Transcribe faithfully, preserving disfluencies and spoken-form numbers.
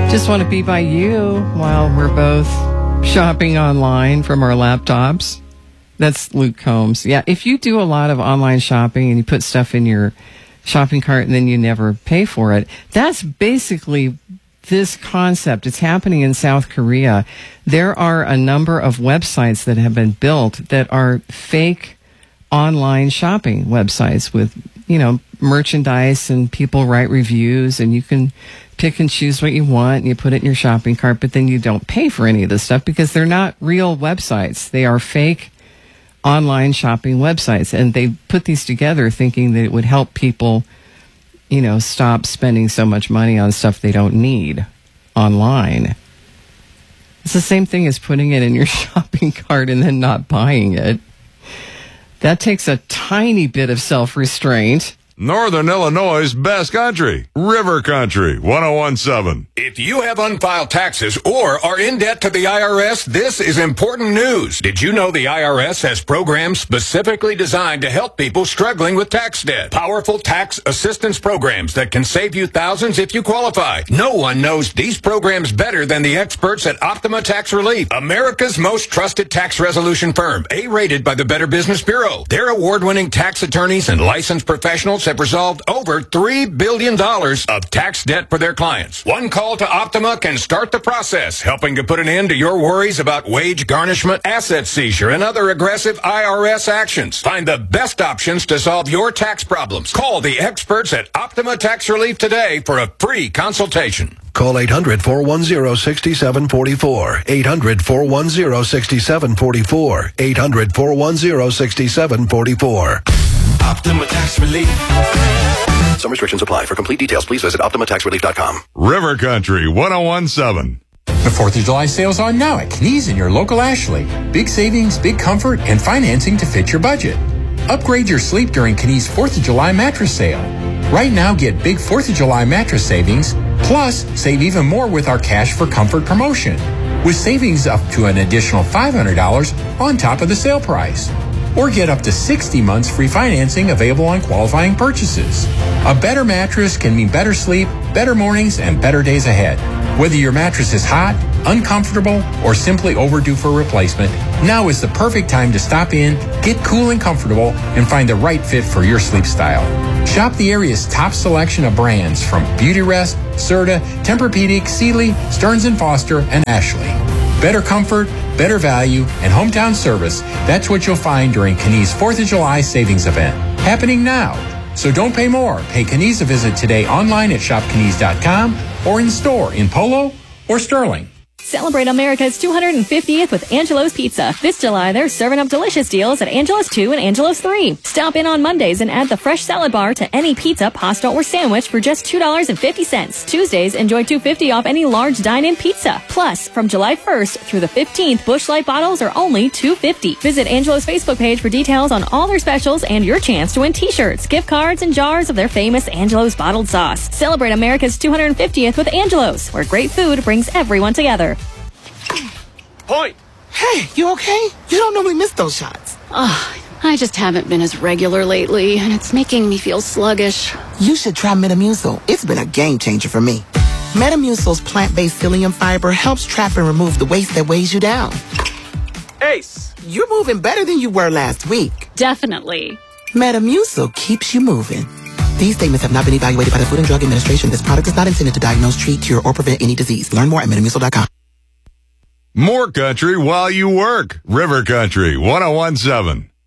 Just want to be by you while we're both shopping online from our laptops. That's Luke Combs. Yeah, if you do a lot of online shopping and you put stuff in your shopping cart and then you never pay for it, that's basically this concept. It's happening in South Korea. There are a number of websites that have been built that are fake online shopping websites with, you know, merchandise, and people write reviews, and you can pick and choose what you want, and you put it in your shopping cart, but then you don't pay for any of this stuff because they're not real websites. They are fake online shopping websites, and they put these together thinking that it would help people, you know, stop spending so much money on stuff they don't need online. It's the same thing as putting it in your shopping cart and then not buying it. That takes a tiny bit of self-restraint. Northern Illinois' best country, River Country, one oh one point seven. If you have unfiled taxes or are in debt to the I R S, this is important news. Did you know the I R S has programs specifically designed to help people struggling with tax debt? Powerful tax assistance programs that can save you thousands if you qualify. No one knows these programs better than the experts at Optima Tax Relief, America's most trusted tax resolution firm, A-rated by the Better Business Bureau. Their award-winning tax attorneys and licensed professionals have resolved over three billion dollars of tax debt for their clients. One call to Optima can start the process, helping to put an end to your worries about wage garnishment, asset seizure, and other aggressive I R S actions. Find the best options to solve your tax problems. Call the experts at Optima Tax Relief today for a free consultation. Call eight hundred, four one zero, six seven four four. eight hundred, four one zero, six seven four four. eight hundred, four one zero, six seven four four. Optima Tax Relief. Some restrictions apply. For complete details, please visit optima tax relief dot com. River Country, one oh one point seven. The fourth of July sales are now at Knees in your local Ashley. Big savings, big comfort, and financing to fit your budget. Upgrade your sleep during Knees fourth of July mattress sale. Right now, get big fourth of July mattress savings, plus save even more with our Cash for Comfort promotion, with savings up to an additional five hundred dollars on top of the sale price. Or get up to sixty months free financing available on qualifying purchases. A better mattress can mean better sleep, better mornings, and better days ahead. Whether your mattress is hot, uncomfortable, or simply overdue for replacement, now is the perfect time to stop in, get cool and comfortable, and find the right fit for your sleep style. Shop the area's top selection of brands from Beautyrest, Serta, Tempur-Pedic, Sealy, Stearns and Foster, and Ashley. Better comfort, better value, and hometown service. That's what you'll find during Knees fourth of July savings event. Happening now. So don't pay more. Pay Knees a visit today online at shop knees dot com or in store in Polo or Sterling. Celebrate America's two hundred fiftieth with Angelo's Pizza. This July, they're serving up delicious deals at Angelo's two and Angelo's three. Stop in on Mondays and add the fresh salad bar to any pizza, pasta, or sandwich for just two dollars and fifty cents. Tuesdays, enjoy two dollars and fifty cents off any large dine-in pizza. Plus, from July first through the fifteenth, Busch Light bottles are only two dollars and fifty cents. Visit Angelo's Facebook page for details on all their specials and your chance to win t-shirts, gift cards, and jars of their famous Angelo's bottled sauce. Celebrate America's two hundred fiftieth with Angelo's, where great food brings everyone together. Point. Hey, you okay? You don't normally miss those shots. Ugh, I just haven't been as regular lately, and it's making me feel sluggish. You should try Metamucil. It's been a game changer for me. Metamucil's plant-based psyllium fiber helps trap and remove the waste that weighs you down. Ace, you're moving better than you were last week. Definitely. Metamucil keeps you moving. These statements have not been evaluated by the Food and Drug Administration. This product is not intended to diagnose, treat, cure, or prevent any disease. Learn more at metamucil dot com. More country while you work. River Country, one oh one point seven.